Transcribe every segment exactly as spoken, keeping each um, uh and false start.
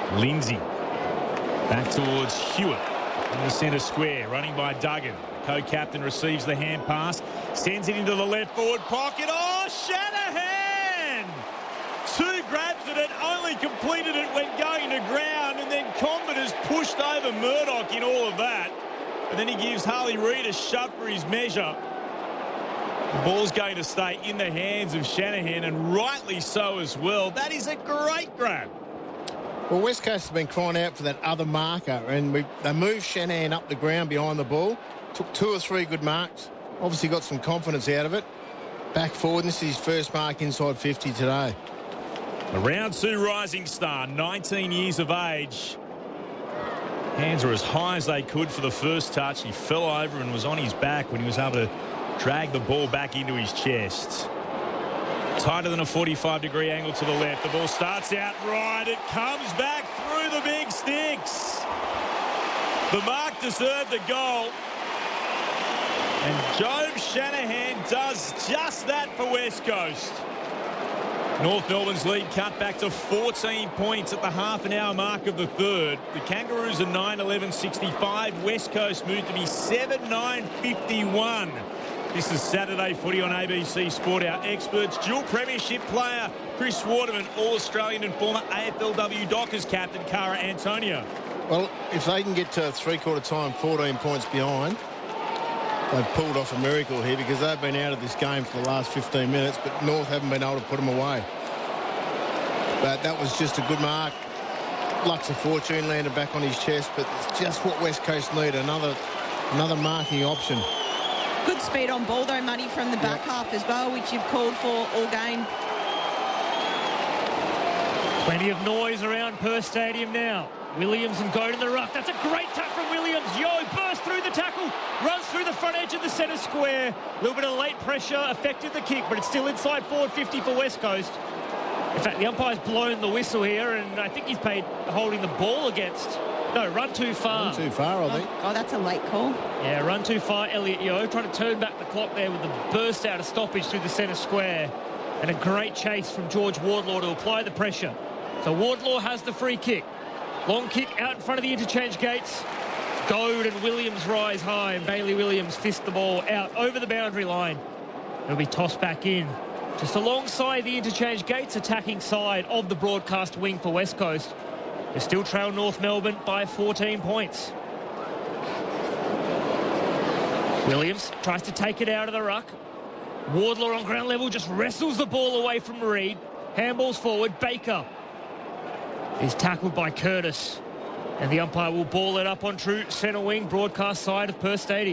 Lindsay. Back towards Hewitt in the centre square, running by Duggan. Co-captain receives the hand pass, sends it into the left forward pocket. Oh, Shanahan! Two grabs at it, only completed it when going to ground, and then Condon has pushed over Murdoch in all of that. And then he gives Harley Reid a shove for his measure. The ball's going to stay in the hands of Shanahan, and rightly so as well. That is a great grab. Well, West Coast has been crying out for that other marker, and we, they moved Shanahan up the ground behind the ball. Took two or three good marks. Obviously got some confidence out of it. Back forward, and this is his first mark inside fifty today. A round two rising star, nineteen years of age. Hands are as high as they could for the first touch. He fell over and was on his back when he was able to drag the ball back into his chest. Tighter than a forty-five degree angle to the left. The ball starts out right. It comes back through the big sticks. The mark deserved a goal. And Jobe Shanahan does just that for West Coast. North Melbourne's lead cut back to fourteen points at the half an hour mark of the third. The Kangaroos are nine eleven sixty-five. West Coast moved to be seven nine fifty-one. This is Saturday Footy on A B C Sport. Our experts, dual premiership player Chris Waterman, All-Australian and former A F L W Dockers captain Cara Antonio. Well, if they can get to three-quarter time, fourteen points behind, they've pulled off a miracle here, because they've been out of this game for the last fifteen minutes, but North haven't been able to put them away. But that was just a good mark. Lux of Fortune landed back on his chest, but it's just what West Coast need, another another marking option. Good speed on ball, though, Muddy, from the back yep. half as well, which you've called for all game. Plenty of noise around Perth Stadium now. Williams and go to the ruck. That's a great tuck from Williams. Yo bursts through the tackle, runs through the front edge of the centre square. A little bit of late pressure affected the kick, but it's still inside forward fifty for West Coast. In fact, the umpire's blown the whistle here, and I think he's paid holding the ball against. No, run too far. Run too far, I think. Oh, oh, that's a late call. Yeah, run too far. Elliot Yeo trying to turn back the clock there with the burst out of stoppage through the centre square. And a great chase from George Wardlaw to apply the pressure. So Wardlaw has the free kick. Long kick out in front of the interchange gates. Goad and Williams rise high, and Bailey Williams fist the ball out over the boundary line. It'll be tossed back in. Just alongside the interchange gates, attacking side of the broadcast wing for West Coast. They still trail North Melbourne by fourteen points. Williams tries to take it out of the ruck. Wardlaw on ground level just wrestles the ball away from Reid. Handballs forward. Baker is tackled by Curtis. And the umpire will ball it up on true centre wing, broadcast side of Perth Stadium.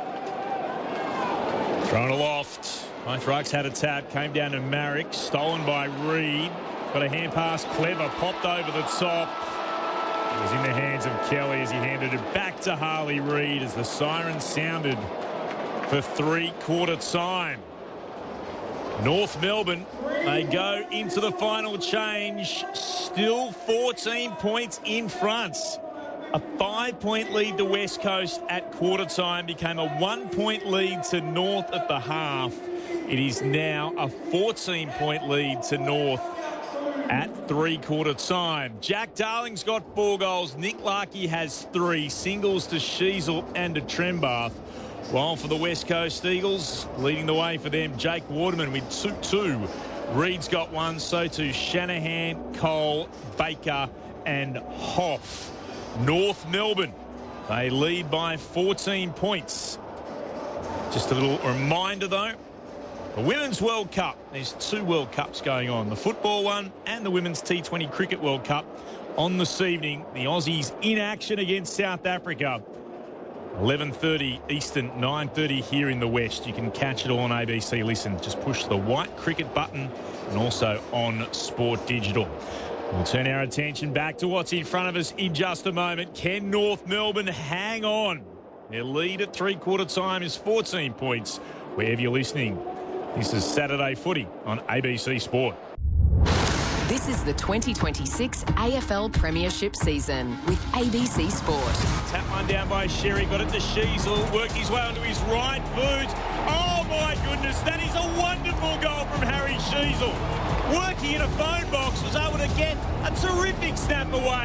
Thrown aloft. Both rucks had a tap. Came down to Marrick. Stolen by Reid. Got a hand pass, Clever, popped over the top. It was in the hands of Kelly as he handed it back to Harley Reid as the siren sounded for three-quarter time. North Melbourne, they go into the final change, still fourteen points in front. A five-point lead to West Coast at quarter time became a one-point lead to North at the half. It is now a fourteen-point lead to North at three-quarter time. Jack Darling's got four goals. Nick Larkey has three. Singles to Sheasel and to Trembath. While for the West Coast Eagles, leading the way for them, Jake Waterman with two two. Reid's got one, so too Shanahan, Cole, Baker and Hoff. North Melbourne, they lead by fourteen points. Just a little reminder, though, the Women's World Cup, there's two World Cups going on, the football one and the Women's T twenty Cricket World Cup on this evening. The Aussies in action against South Africa. eleven thirty Eastern, nine thirty here in the West. You can catch it all on A B C Listen. Just push the white cricket button and also on Sport Digital. We'll turn our attention back to what's in front of us in just a moment. Can North Melbourne hang on? Their lead at three-quarter time is fourteen points. Wherever you're listening, this is Saturday Footy on A B C Sport. This is the twenty twenty-six A F L Premiership season with A B C Sport. Tap one down by Sherry, got it to Sheasel, worked his way onto his right boot. Oh my goodness, that is a wonderful goal from Harry Sheasel. Working in a phone box, was able to get a terrific snap away.